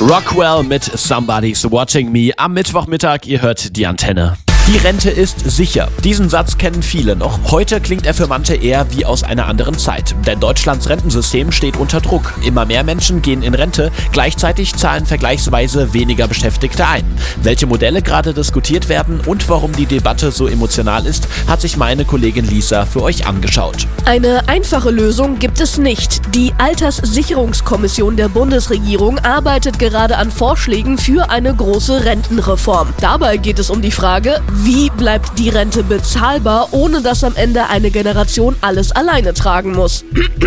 Rockwell mit Somebody's Watching Me am Mittwochmittag. Ihr hört die Antenne. Die Rente ist sicher. Diesen Satz kennen viele noch. Heute klingt er für manche eher wie aus einer anderen Zeit. Denn Deutschlands Rentensystem steht unter Druck. Immer mehr Menschen gehen in Rente. Gleichzeitig zahlen vergleichsweise weniger Beschäftigte ein. Welche Modelle gerade diskutiert werden und warum die Debatte so emotional ist, hat sich meine Kollegin Lisa für euch angeschaut. Eine einfache Lösung gibt es nicht. Die Alterssicherungskommission der Bundesregierung arbeitet gerade an Vorschlägen für eine große Rentenreform. Dabei geht es um die Frage, wie bleibt die Rente bezahlbar, ohne dass am Ende eine Generation alles alleine tragen muss?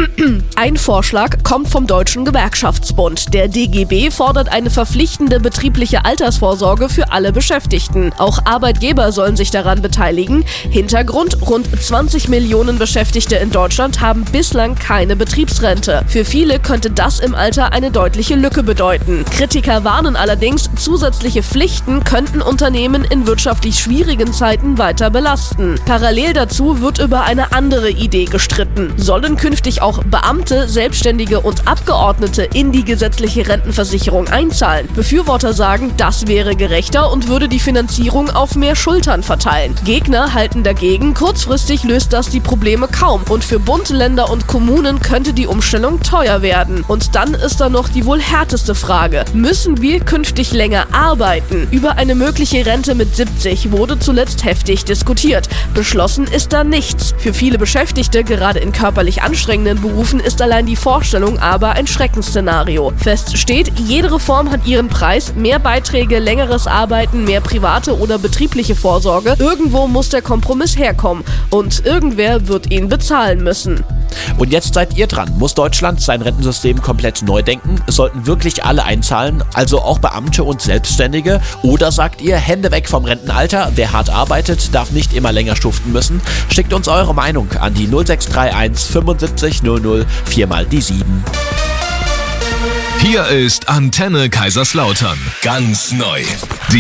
Ein Vorschlag kommt vom Deutschen Gewerkschaftsbund. Der DGB fordert eine verpflichtende betriebliche Altersvorsorge für alle Beschäftigten. Auch Arbeitgeber sollen sich daran beteiligen. Hintergrund: rund 20 Millionen Beschäftigte in Deutschland haben bislang keine Betriebsrente. Für viele könnte das im Alter eine deutliche Lücke bedeuten. Kritiker warnen allerdings, zusätzliche Pflichten könnten Unternehmen in wirtschaftlich schwierigen Zeiten weiter belasten. Parallel dazu wird über eine andere Idee gestritten. Sollen künftig auch Beamte, Selbstständige und Abgeordnete in die gesetzliche Rentenversicherung einzahlen? Befürworter sagen, das wäre gerechter und würde die Finanzierung auf mehr Schultern verteilen. Gegner halten dagegen, kurzfristig löst das die Probleme kaum und für Bund, Länder und Kommunen könnte die Umstellung teuer werden. Und dann ist da noch die wohl härteste Frage: Müssen wir künftig länger arbeiten? Über eine mögliche Rente mit 70 wurde zuletzt heftig diskutiert. Beschlossen ist da nichts. Für viele Beschäftigte, gerade in körperlich anstrengenden Berufen, ist allein die Vorstellung aber ein Schreckensszenario. Fest steht, jede Reform hat ihren Preis. Mehr Beiträge, längeres Arbeiten, mehr private oder betriebliche Vorsorge. Irgendwo muss der Kompromiss herkommen. Und irgendwer wird ihn bezahlen müssen. Und jetzt seid ihr dran. Muss Deutschland sein Rentensystem komplett neu denken? Sollten wirklich alle einzahlen, also auch Beamte und Selbstständige? Oder sagt ihr, Hände weg vom Rentenalter? Wer hart arbeitet, darf nicht immer länger schuften müssen? Schickt uns eure Meinung an die 0631 75 00 4x7. Hier ist Antenne Kaiserslautern. Ganz neu.